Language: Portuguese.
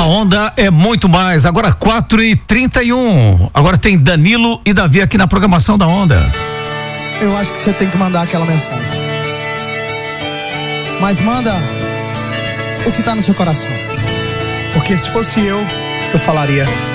Onda é muito mais. Agora 4h31. Agora tem Danilo e Davi aqui na programação da Onda. Eu acho que você tem que mandar aquela mensagem. Mas manda o que tá no seu coração. Porque se fosse eu falaria: